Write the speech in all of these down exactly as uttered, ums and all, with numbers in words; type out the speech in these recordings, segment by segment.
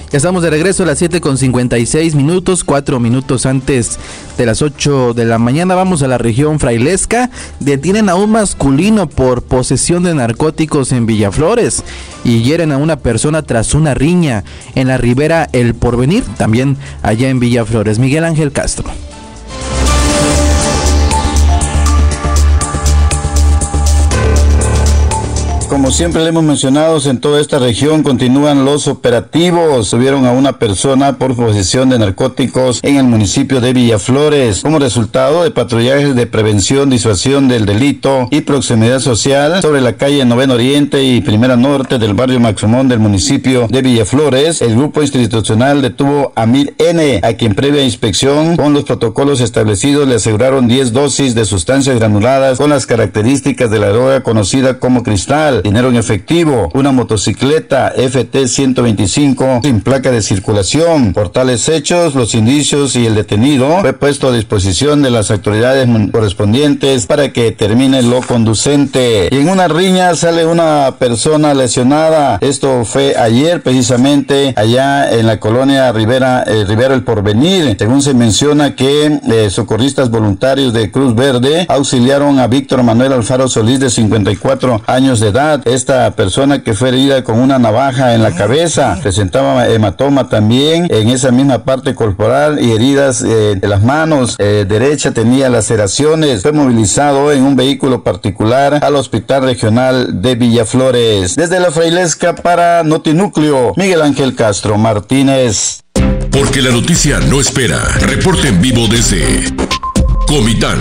Estamos de regreso a las siete con cincuenta y seis minutos, cuatro minutos antes de las ocho de la mañana. Vamos a la región frailesca. Detienen a un masculino por posesión de narcóticos en Villaflores y hieren a una persona tras una riña en la ribera El Porvenir, también allá en Villaflores. Miguel Ángel Castro. Como siempre le hemos mencionado, en toda esta región continúan los operativos. Subieron a una persona por posesión de narcóticos en el municipio de Villaflores, como resultado de patrullajes de prevención, disuasión del delito y proximidad social sobre la calle Noveno Oriente y Primera Norte del barrio Maximón del municipio de Villaflores. El grupo institucional detuvo a Mil N, a quien previa inspección con los protocolos establecidos le aseguraron diez dosis de sustancias granuladas con las características de la droga conocida como cristal, dinero en efectivo, una motocicleta F T ciento veinticinco sin placa de circulación. Por tales hechos, los indicios y el detenido fue puesto a disposición de las autoridades correspondientes para que termine lo conducente. Y en una riña sale una persona lesionada. Esto fue ayer precisamente allá en la colonia Rivera, eh, Rivera El Porvenir. Según se menciona que eh, socorristas voluntarios de Cruz Verde auxiliaron a Víctor Manuel Alfaro Solís, de cincuenta y cuatro años de edad. Esta persona que fue herida con una navaja en la cabeza, presentaba hematoma también en esa misma parte corporal y heridas eh, de las manos eh, derecha, tenía laceraciones. Fue movilizado en un vehículo particular al Hospital Regional de Villaflores. Desde la Frailesca para Notinúcleo, Miguel Ángel Castro Martínez. Porque la noticia no espera. Reporte en vivo desde Comitán.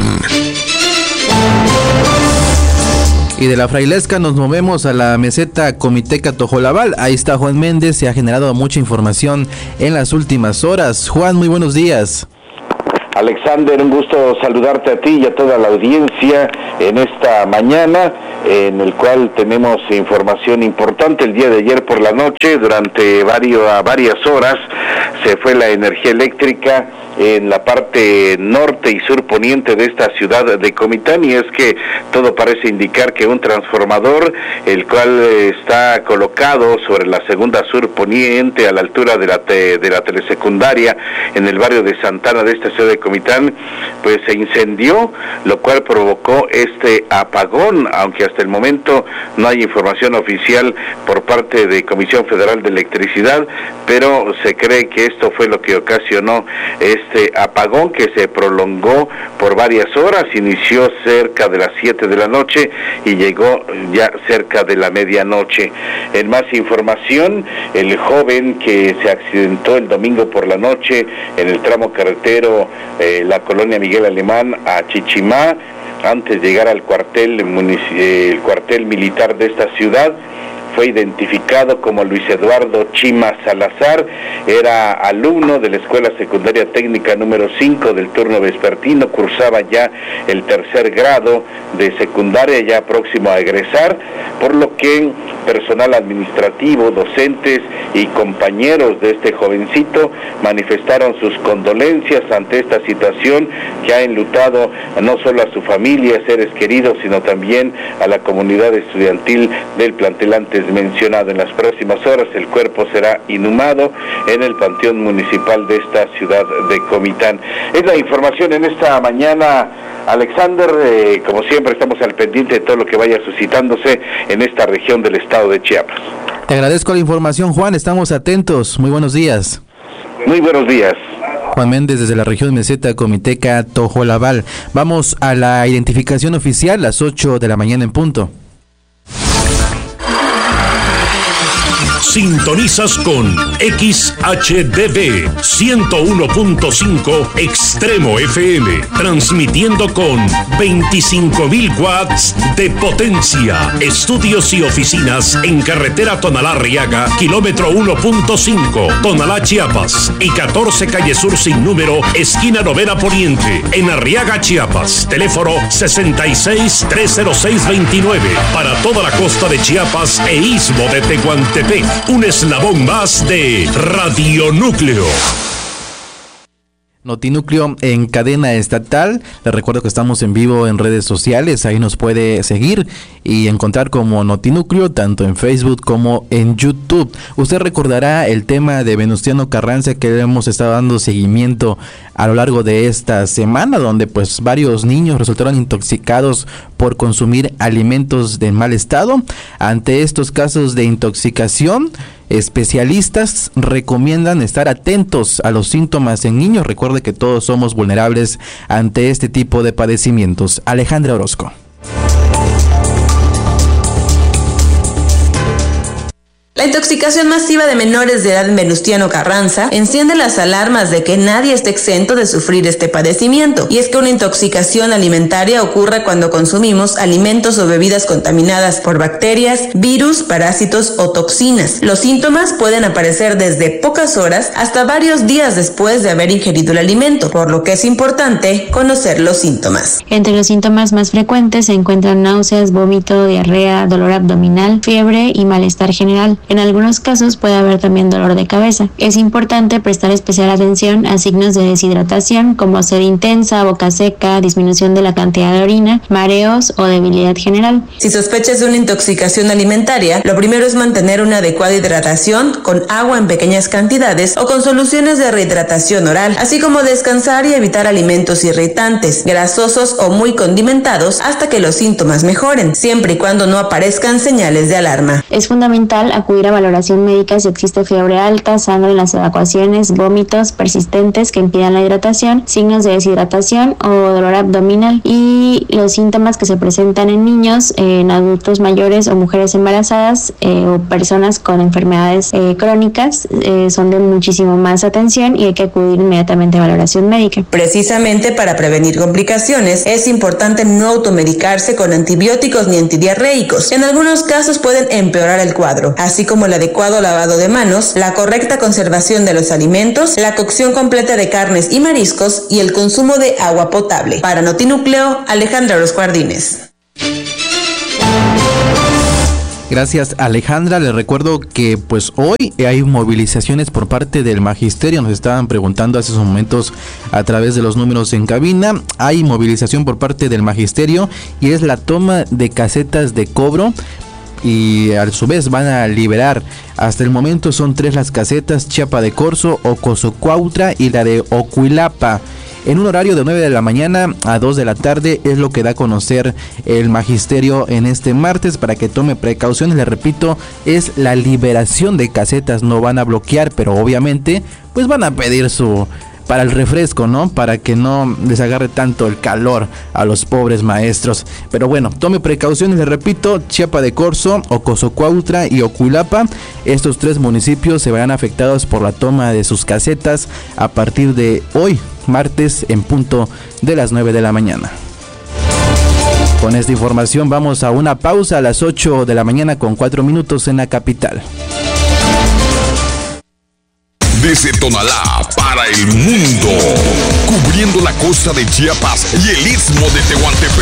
Y de la Frailesca nos movemos a la meseta Comiteca Tojolabal. Ahí está Juan Méndez. Se ha generado mucha información en las últimas horas. Juan, muy buenos días. Alexander, un gusto saludarte a ti y a toda la audiencia en esta mañana, en el cual tenemos información importante. El día de ayer por la noche, durante varios, varias horas, se fue la energía eléctrica en la parte norte y sur poniente de esta ciudad de Comitán, y es que todo parece indicar que un transformador, el cual está colocado sobre la segunda sur poniente a la altura de la, te, de la telesecundaria en el barrio de Santana de esta ciudad de Comitán, pues se incendió, lo cual provocó este apagón, aunque hasta el momento no hay información oficial por parte de Comisión Federal de Electricidad, pero se cree que esto fue lo que ocasionó este Este apagón, que se prolongó por varias horas. Inició cerca de las siete de la noche y llegó ya cerca de la medianoche. En más información, el joven que se accidentó el domingo por la noche en el tramo carretero eh, la colonia Miguel Alemán a Chichimá, antes de llegar al cuartel, eh, el cuartel militar de esta ciudad, fue identificado como Luis Eduardo Chima Salazar. Era alumno de la Escuela Secundaria Técnica número cinco del turno vespertino, cursaba ya el tercer grado de secundaria, ya próximo a egresar, por lo que personal administrativo, docentes y compañeros de este jovencito manifestaron sus condolencias ante esta situación que ha enlutado no solo a su familia, seres queridos, sino también a la comunidad estudiantil del plantel antes mencionado. En las próximas horas el cuerpo será inhumado en el panteón municipal de esta ciudad de Comitán. Es la información en esta mañana, Alexander. Eh, como siempre estamos al pendiente de todo lo que vaya suscitándose en esta región del estado de Chiapas. Te agradezco la información, Juan, estamos atentos. Muy buenos días. Muy buenos días. Juan Méndez desde la región meseta Comiteca Tojolabal. Vamos a la identificación oficial, las ocho de la mañana en punto. Sintonizas con X H D B ciento uno punto cinco Extremo F M, transmitiendo con veinticinco mil watts de potencia. Estudios y oficinas en carretera Tonalá-Arriaga, kilómetro uno punto cinco, Tonalá, Chiapas, y catorce calle Sur sin número, esquina Novena Poniente, en Arriaga, Chiapas. Teléfono sesenta y seis, trescientos seis, veintinueve, para toda la costa de Chiapas e istmo de Tehuantepec. Un eslabón más de Radio Núcleo. Notinúcleo en cadena estatal. Les recuerdo que estamos en vivo en redes sociales, ahí nos puede seguir y encontrar como Notinúcleo tanto en Facebook como en YouTube. Usted recordará el tema de Venustiano Carranza que le hemos estado dando seguimiento a lo largo de esta semana, donde pues varios niños resultaron intoxicados por consumir alimentos de mal estado. Ante estos casos de intoxicación, especialistas recomiendan estar atentos a los síntomas en niños. Recuerde que todos somos vulnerables ante este tipo de padecimientos. Alejandra Orozco. La intoxicación masiva de menores de edad en Venustiano Carranza enciende las alarmas de que nadie esté exento de sufrir este padecimiento. Y es que una intoxicación alimentaria ocurre cuando consumimos alimentos o bebidas contaminadas por bacterias, virus, parásitos o toxinas. Los síntomas pueden aparecer desde pocas horas hasta varios días después de haber ingerido el alimento, por lo que es importante conocer los síntomas. Entre los síntomas más frecuentes se encuentran náuseas, vómito, diarrea, dolor abdominal, fiebre y malestar general. En algunos casos puede haber también dolor de cabeza. Es importante prestar especial atención a signos de deshidratación como sed intensa, boca seca, disminución de la cantidad de orina, mareos o debilidad general. Si sospechas de una intoxicación alimentaria, lo primero es mantener una adecuada hidratación con agua en pequeñas cantidades o con soluciones de rehidratación oral, así como descansar y evitar alimentos irritantes, grasosos o muy condimentados hasta que los síntomas mejoren, siempre y cuando no aparezcan señales de alarma. Es fundamental acudir a valoración médica si existe fiebre alta, sangre en las evacuaciones, vómitos persistentes que impidan la hidratación, signos de deshidratación o dolor abdominal, y los síntomas que se presentan en niños, en adultos mayores o mujeres embarazadas eh, o personas con enfermedades eh, crónicas eh, son de muchísimo más atención y hay que acudir inmediatamente a valoración médica. Precisamente para prevenir complicaciones es importante no automedicarse con antibióticos ni antidiarreicos. En algunos casos pueden empeorar el cuadro, así como el adecuado lavado de manos, la correcta conservación de los alimentos, la cocción completa de carnes y mariscos y el consumo de agua potable. Para Notinúcleo, Alejandra Orozco Ardínez. Gracias, Alejandra. Les recuerdo que pues hoy hay movilizaciones por parte del magisterio. Nos estaban preguntando hace unos momentos a través de los números en cabina. Hay movilización por parte del magisterio y es la toma de casetas de cobro. Y a su vez van a liberar, hasta el momento son tres las casetas: Chiapa de Corzo, Ocosocuautla y la de Ocuilapa, en un horario de nueve de la mañana a dos de la tarde. Es lo que da a conocer el magisterio en este martes, para que tome precauciones. Les repito, es la liberación de casetas, no van a bloquear, pero obviamente pues van a pedir su para el refresco, ¿no? Para que no les agarre tanto el calor a los pobres maestros. Pero bueno, tome precauciones, les repito: Chiapa de Corzo, Ocosocuautla y Ocuilapa. Estos tres municipios se verán afectados por la toma de sus casetas a partir de hoy, martes, en punto de las nueve de la mañana. Con esta información vamos a una pausa a las ocho de la mañana con cuatro minutos en la capital. Desde Tonalá para el mundo, cubriendo la costa de Chiapas y el istmo de Tehuantepec.